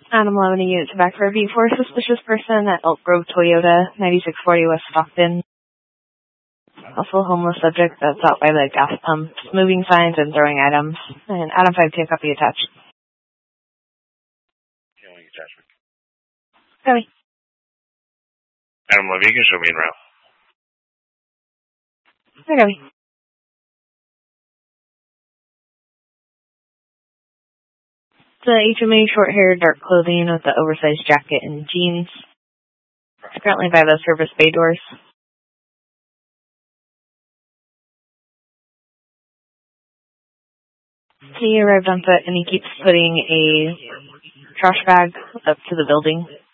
Adam 11 units back for a B4 suspicious person at Elk Grove Toyota, 9640 West Stockton. Also homeless subject that's out by the gas pumps, moving signs and throwing items. And Adam 52, copy attached. Killing attachment. Copy. Adam 11, you can show me en route. Copy. The HMA short hair, dark clothing with the oversized jacket and jeans. It's currently by the service bay doors. He arrived on foot and he keeps putting a trash bag up to the building.